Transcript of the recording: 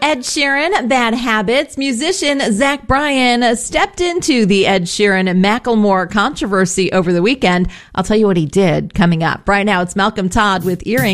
Ed Sheeran, Bad Habits. Musician Zach Bryan stepped into the Ed Sheeran-Macklemore controversy over the weekend. I'll tell you what he did coming up. Right now, it's Malcolm Todd with Earring.